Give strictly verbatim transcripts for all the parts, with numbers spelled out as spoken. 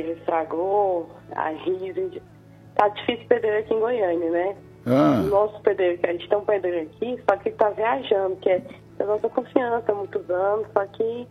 pedreiro estragou, aí gente, tá difícil pedreiro aqui em Goiânia, né? Ah. O nosso pedreiro, a gente tem um pedreiro aqui, só que ele tá viajando, que é da nossa confiança há muitos anos, só que...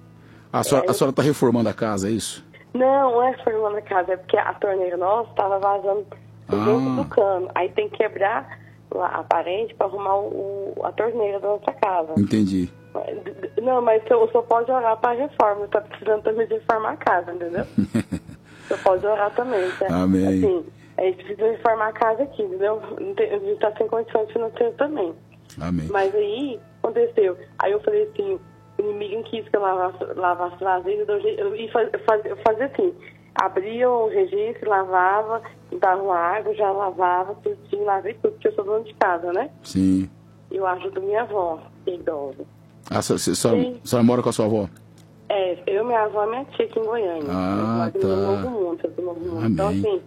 A senhora, é, a senhora tá reformando a casa, é isso? Não, não é reformando a casa, é porque a torneira nossa tava vazando por Ah. dentro do cano. Aí tem que quebrar lá a parede para arrumar o, o- a torneira da nossa casa. Entendi. Não, mas o senhor só pode orar para reforma. Tá precisando também de reformar a casa, entendeu? O senhor pode orar também, tá? Amém. Assim, a gente precisa reformar a casa aqui, entendeu? Não tem- A gente tá sem condições financeiras também. Amém. Mas aí, aconteceu. Aí eu falei assim, o inimigo não quis que eu lavasse, lavasse vasilha, eu je- eu ia faz- faz- eu fazia assim, abria o registro, lavava, dava uma água, já lavava, tudinho, lavei tudo, porque eu sou dona de casa, né? Sim. Eu ajudo minha avó, que é idosa. Ah, a senhora, a senhora, Sim. a senhora mora com a sua avó? É, eu, minha avó e minha tia aqui em Goiânia. Ah, eu tá. do Novo Mundo, eu do Novo Mundo. Amém. Então, assim,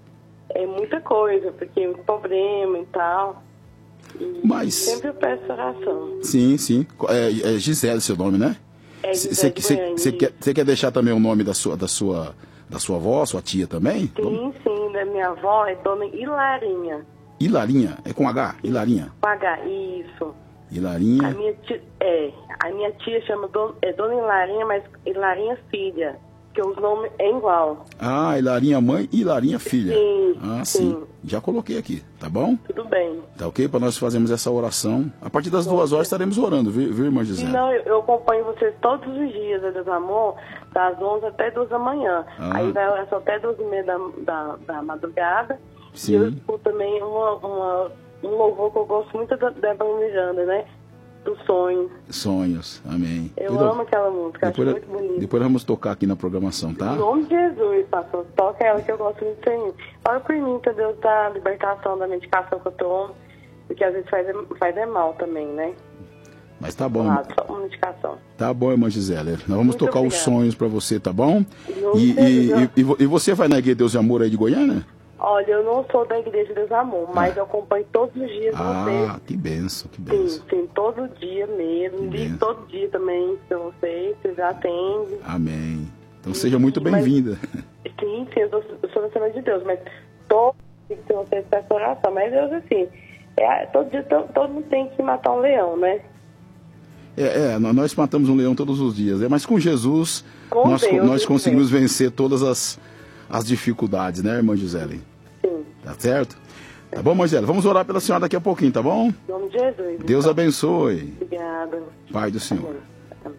é muita coisa, porque é problema e tal. E Mas- sempre eu peço oração. Sim, sim. É, é Gisele seu nome, né? É Você Gisele de Goiânia. quer, cê quer deixar também o nome da sua, da sua, da sua avó, sua tia também? Sim, sim, da minha avó é Dona Hilarinha. Hilarinha, é com H? Hilarinha. Pagar, isso. A Hilarinha. minha tia, é, a minha tia chama Dona, é Dona Hilarinha, mas Hilarinha filha, que os nomes é igual. Ah, Hilarinha mãe e Hilarinha filha. Sim, Ah, sim. sim. Já coloquei aqui, tá bom? Tudo bem. Tá ok? Para nós fazermos essa oração. A partir das duas horas estaremos orando, viu, viu irmã E Gisele? não, eu, eu acompanho vocês todos os dias, Deus Amor, das onze até duas da manhã. Ah. Aí vai oração até duas e meia da, da, da madrugada. Sim. E eu escuto também uma, uma, um louvor que eu gosto muito da Débora Miranda, né? Do sonho. Sonhos, amém. Eu Então, amo aquela música, depois, acho muito bonita. depois nós vamos tocar aqui na programação, tá? Em nome de Jesus, pastor, toca ela que eu gosto muito de ser. Ora por mim, tá, Deus, da libertação da medicação que eu tomo, porque às vezes faz, faz é mal também, né? Mas tá bom. Ah, só uma medicação. Tá bom, irmã Gisele. Nós vamos Muito tocar os obrigada. sonhos pra você, tá bom? Não E, sei, e, não. e, e vo- e você vai na Igreja Deus e Amor aí de Goiânia? Olha, eu não sou da Igreja Deus Amor, mas eu acompanho todos os dias Ah, vocês. que benção, que Sim, benção. sim, todo dia mesmo. Que Ligo benção. todo dia também pra vocês, vocês atendem. Amém. Então seja muito Mas- bem-vinda. Sim, sim, eu sou, eu sou da Semana de Deus, mas todo dia que vocês peçam oração. Mas Deus, assim, é, todo dia todo, todo mundo tem que matar um leão, né? É, é, nós matamos um leão todos os dias, né? Mas com Jesus Com nós, Deus, nós isso conseguimos vencer todas as, as dificuldades, né, irmã Gisele? Sim, Tá certo? Tá bom, irmã Gisele? Vamos orar pela senhora daqui a pouquinho, tá bom? em nome de Jesus. Deus então. abençoe. Obrigada. Pai do Senhor. Amém.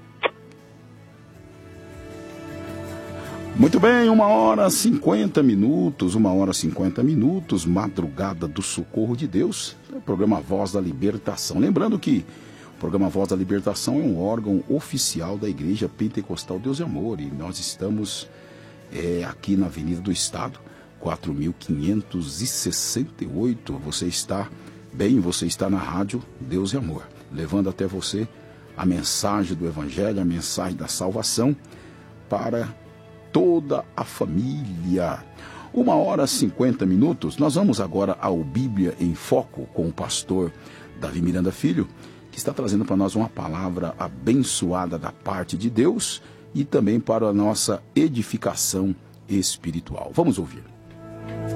Muito bem, uma hora cinquenta minutos, uma hora cinquenta minutos, madrugada do socorro de Deus, é o programa Voz da Libertação. Lembrando que o programa Voz da Libertação é um órgão oficial da Igreja Pentecostal Deus e Amor e nós estamos é, aqui na Avenida do Estado, quatro mil quinhentos e sessenta e oito. Você está bem, você está na rádio Deus e Amor, levando até você a mensagem do Evangelho, a mensagem da salvação para toda a família. Uma hora e cinquenta minutos, nós vamos agora ao Bíblia em Foco com o pastor Davi Miranda Filho, que está trazendo para nós uma palavra abençoada da parte de Deus e também para a nossa edificação espiritual. Vamos ouvir.